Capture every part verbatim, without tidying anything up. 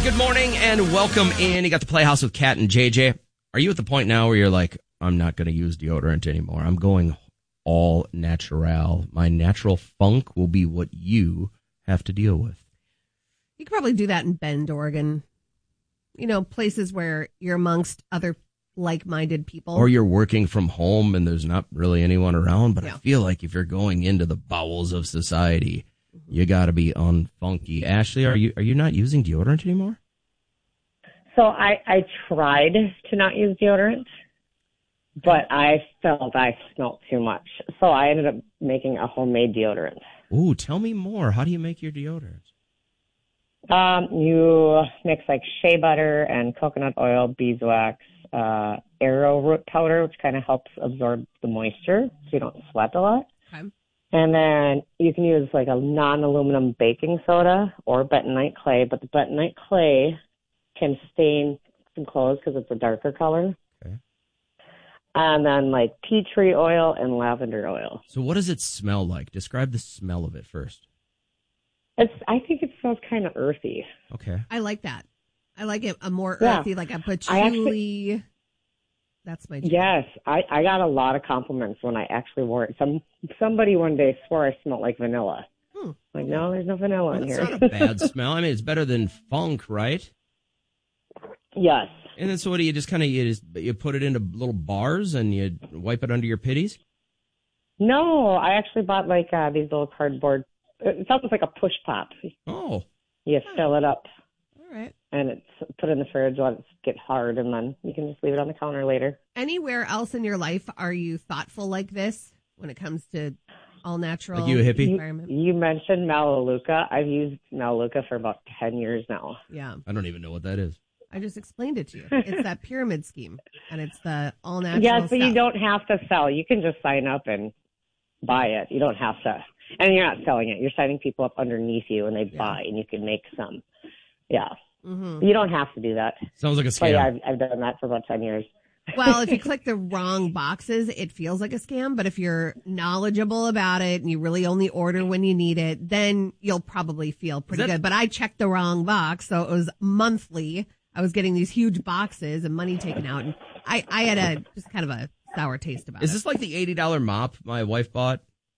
good morning and welcome in. You got the Playhouse with Kat and J J. Are you at the point now where you're like, I'm not going to use deodorant anymore. I'm going all natural. My natural funk will be what you have to deal with. You could probably do that in Bend, Oregon. You know, places where you're amongst other like-minded people. Or you're working from home and there's not really anyone around. But yeah. I feel like if you're going into the bowels of society, you got to be unfunky. Ashley, are you are you not using deodorant anymore? So I, I tried to not use deodorant, but I felt I smelled too much. So I ended up making a homemade deodorant. Ooh, tell me more. How do you make your deodorant? Um, you mix like shea butter and coconut oil, beeswax, uh, arrowroot powder, which kind of helps absorb the moisture so you don't sweat a lot. Okay. And then you can use like a non-aluminum baking soda or bentonite clay, but the bentonite clay can stain some clothes because it's a darker color. Okay. And then like tea tree oil and lavender oil. So what does it smell like? Describe the smell of it first. It's. I think it smells kind of earthy. Okay. I like that. I like it a more Yeah. earthy, like a patchouli. I actually, That's my jam. yes, I, I got a lot of compliments when I actually wore it. Some somebody one day swore I smelled like vanilla. Hmm. Like, no, there's no vanilla Well, in that's here. not a bad smell. I mean, it's better than funk, right? Yes. And then so what do you just kind of, you just, you put it into little bars and you wipe it under your pitties? No, I actually bought like uh, these little cardboard. It's almost like a push pop. Oh. You fill it up All right. and it's put in the fridge, let it get hard, and then you can just leave it on the counter later. Anywhere else in your life are you thoughtful like this when it comes to all natural Like you a hippie? environment? You, you mentioned Melaleuca. I've used Melaleuca for about ten years now. Yeah. I don't even know what that is. I just explained it to you. It's that pyramid scheme, and it's the all natural Yeah, so stuff. you don't have to sell. You can just sign up and buy it. You don't have to. And you're not selling it. You're signing people up underneath you, and they Yeah. buy, and you can make some. Yeah. Mm-hmm. You don't have to do that. Sounds like a But scam. yeah, I've, I've done that for about ten years. Well, if you click the wrong boxes, it feels like a scam. But if you're knowledgeable about it and you really only order when you need it, then you'll probably feel pretty Is that- good. But I checked the wrong box, so it was monthly. I was getting these huge boxes and money taken out, and I, I had a just kind of a sour taste about Is it. this like the eighty dollars mop my wife bought?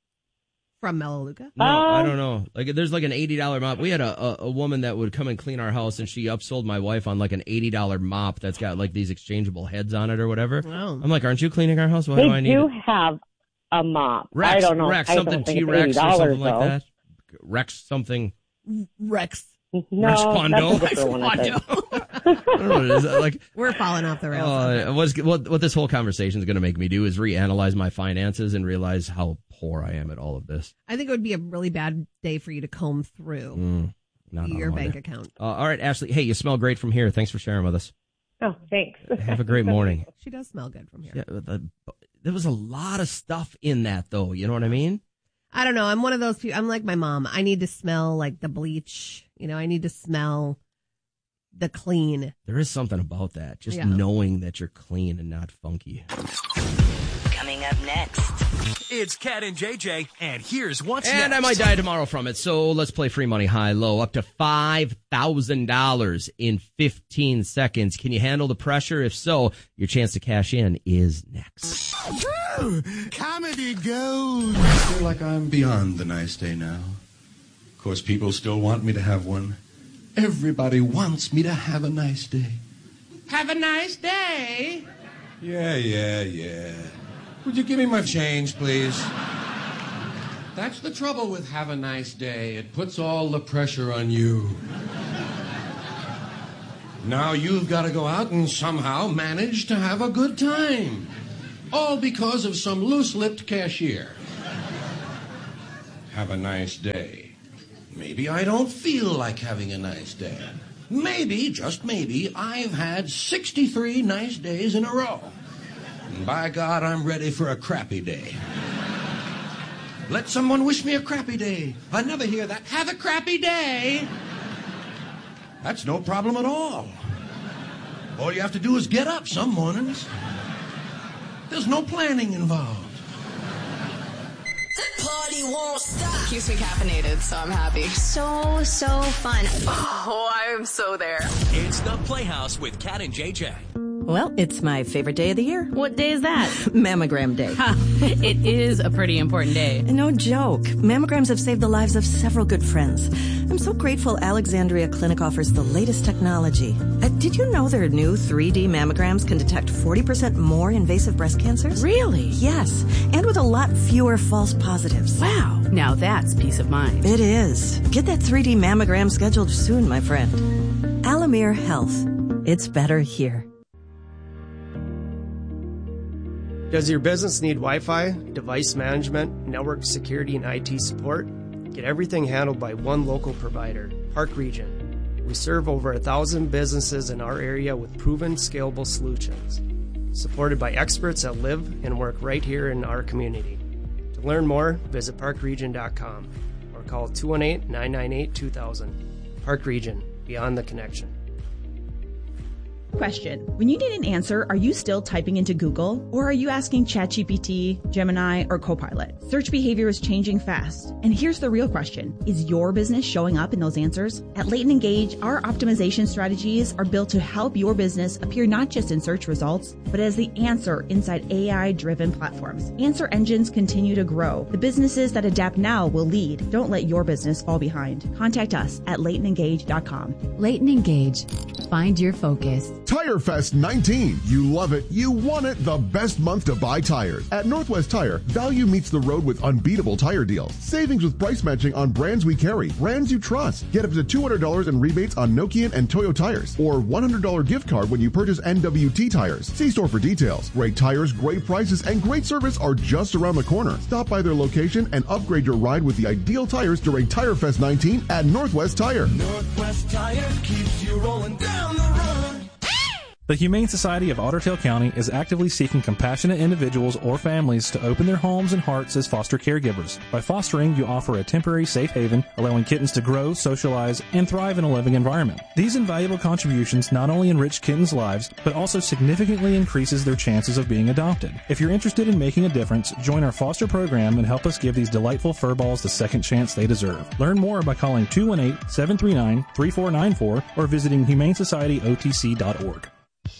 From Melaleuca? No, I Um, don't know. Like, there's like an eighty dollars mop. We had a, a, a woman that would come and clean our house, and she upsold my wife on like an eighty dollars mop that's got like these exchangeable heads on it or whatever. Oh. I'm like, aren't you cleaning our house? Why They do I need do it? have a mop. Rex, I don't know. Rex, I something don't think it's T-Rex or eighty dollars, something like though. that. Rex something. Rex. No, Rex Pondo. that's a different one, I think. I don't know what it is. Like, We're falling off the rails. uh, what's, what, what this whole conversation is going to make me do is reanalyze my finances and realize how poor I am at all of this. I think it would be a really bad day for you to comb through Mm, not on your a Monday. bank account. Uh, all right, Ashley. Hey, you smell great from here. Thanks for sharing with us. Oh, thanks. Have a great morning. She does smell good from here. Yeah, the, there was a lot of stuff in that, though. You know what I mean? I don't know. I'm one of those people. I'm like my mom. I need to smell like the bleach. You know, I need to smell the clean. There is something about that. Just Yeah. knowing that you're clean and not funky. Coming up next. It's Kat and J J, and here's what's And next. I might die tomorrow from it. So let's play free money high low. Up to five thousand dollars in fifteen seconds. Can you handle the pressure? If so, your chance to cash in is next. Comedy gold. I feel like I'm beyond the nice day now. Of course, people still want me to have one. Everybody wants me to have a nice day. Have a nice day. Yeah, yeah, yeah. Would you give me my change, please? That's the trouble with have a nice day. It puts all the pressure on you. Now you've got to go out and somehow manage to have a good time. All because of some loose-lipped cashier. Have a nice day. Maybe I don't feel like having a nice day. Maybe, just maybe, I've had sixty-three nice days in a row. And by God, I'm ready for a crappy day. Let someone wish me a crappy day. I never hear that. Have a crappy day. That's no problem at all. All you have to do is get up some mornings. There's no planning involved. Party Keeps me caffeinated, so I'm happy. So, so fun. Oh, I am so there. It's the Playhouse with Cat and J J. Well, it's my favorite day of the year. What day is that? Mammogram day. Ha, it is a pretty important day. No joke. Mammograms have saved the lives of several good friends. I'm so grateful Alexandria Clinic offers the latest technology. Uh, did you know their new three D mammograms can detect forty percent more invasive breast cancers? Really? Yes, and with a lot fewer false positives. Wow. Now that's peace of mind. It is. Get that three D mammogram scheduled soon, my friend. Alamere Health. It's better here. Does your business need Wi-Fi, device management, network security, and I T support? Get everything handled by one local provider, Park Region. We serve over a thousand businesses in our area with proven, scalable solutions, supported by experts that live and work right here in our community. To learn more, visit park region dot com or call two one eight, nine nine eight, two thousand. Park Region, beyond the connection. Question. When you need an answer, are you still typing into Google? Or are you asking ChatGPT, Gemini, or Copilot? Search behavior is changing fast. And here's the real question. Is your business showing up in those answers? At Leighton Engage, our optimization strategies are built to help your business appear not just in search results, but as the answer inside A I-driven platforms. Answer engines continue to grow. The businesses that adapt now will lead. Don't let your business fall behind. Contact us at leighton engage dot com. Leighton Engage. Find your focus. Tire Fest nineteen. You love it. You want it. The best month to buy tires. At Northwest Tire, value meets the road with unbeatable tire deals. Savings with price matching on brands we carry. Brands you trust. Get up to two hundred dollars in rebates on Nokian and Toyo tires. Or one hundred dollars gift card when you purchase N W T tires. See store for details. Great tires, great prices, and great service are just around the corner. Stop by their location and upgrade your ride with the ideal tires during Tire Fest nineteen at Northwest Tire. Northwest Tire keeps you rolling down the road. The Humane Society of Ottertail County is actively seeking compassionate individuals or families to open their homes and hearts as foster caregivers. By fostering, you offer a temporary safe haven, allowing kittens to grow, socialize, and thrive in a living environment. These invaluable contributions not only enrich kittens' lives, but also significantly increases their chances of being adopted. If you're interested in making a difference, join our foster program and help us give these delightful furballs the second chance they deserve. Learn more by calling two one eight, seven three nine, three four nine four or visiting humane society o t c dot org.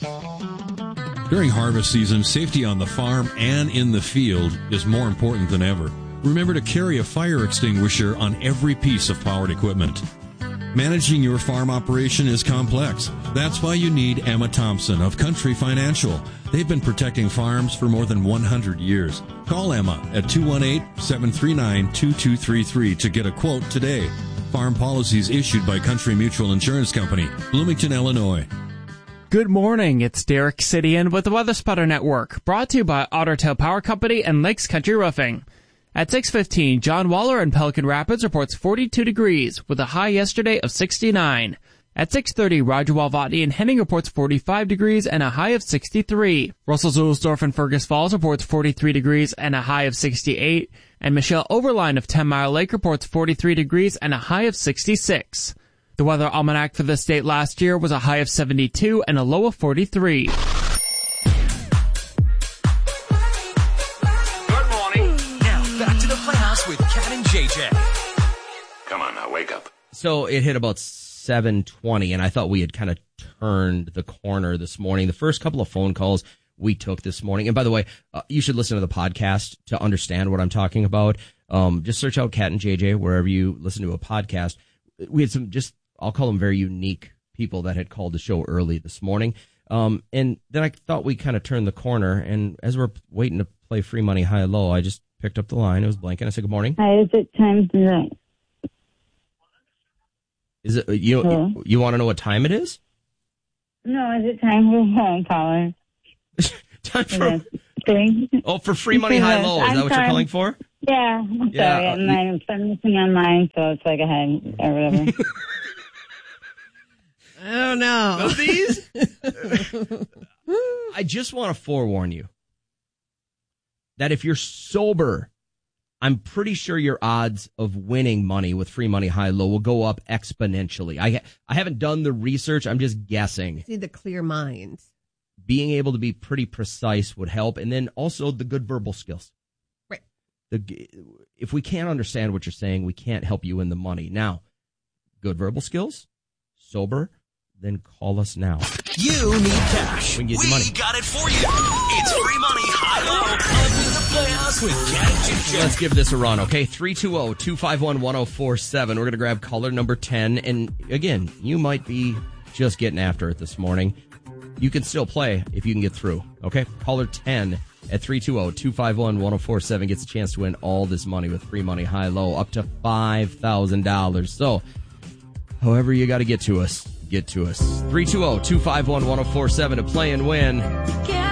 During harvest season, safety on the farm and in the field is more important than ever. Remember to carry a fire extinguisher on every piece of powered equipment. Managing your farm operation is complex. That's why you need Emma Thompson of Country Financial. They've been protecting farms for more than one hundred years. Call Emma at two one eight, seven three nine, two two three three to get a quote today. Farm policies issued by Country Mutual Insurance Company, Bloomington, Illinois. Good morning, it's Derek Sidian with the Weather Spotter Network, brought to you by Ottertail Power Company and Lakes Country Roofing. At six fifteen, John Waller in Pelican Rapids reports forty-two degrees, with a high yesterday of sixty-nine. At six thirty, Roger Walvatney in Henning reports forty-five degrees and a high of sixty-three. Russell Zuhlsdorf in Fergus Falls reports forty-three degrees and a high of sixty-eight. And Michelle Overline of Ten Mile Lake reports forty-three degrees and a high of sixty-six. The weather almanac for the state last year was a high of seventy-two and a low of forty-three. Good morning. Now back to the Playhouse with Cat and J J. Come on now, wake up. So it hit about seven twenty, and I thought we had kind of turned the corner this morning. The first couple of phone calls we took this morning, and by the way, uh, you should listen to the podcast to understand what I'm talking about. Um, just search out Cat and J J wherever you listen to a podcast. We had some just, I'll call them very unique people that had called the show early this morning. Um, and then I thought we kind of turned the corner, and as we're waiting to play Free Money High Low, I just picked up the line. It was blank, and I said, good morning. Hi, is it time tonight? Is it, you, Hello? you, you want to know what time it is? No, is it time for phone caller? Time for, oh, for Free Money High Low. Is I'm that what sorry. you're calling for? Yeah, I'm Yeah, sorry. uh, I'm, I'm, I'm missing on mine, so it's like ahead or whatever. I don't know. Of these? I just want to forewarn you that if you're sober, I'm pretty sure your odds of winning money with Free Money High Low will go up exponentially. I I haven't done the research. I'm just guessing. You need the clear mind. Being able to be pretty precise would help. And then also the good verbal skills. Right. the if we can't understand what you're saying, we can't help you in the money. Now, good verbal skills, sober, then call us now. You need cash. We can get we you money. got it for you. It's free money, high-low, up in the Playhouse with Cat and J J. Let's give this a run, okay? three two zero, two five one, one zero four seven. We're going to grab caller number ten. And again, you might be just getting after it this morning. You can still play if you can get through, okay? Caller ten at three two zero, two five one, one zero four seven gets a chance to win all this money with free money, high-low, up to five thousand dollars. So, however you got to get to us, get to us. three two zero, two five one, one zero four seven to play and win.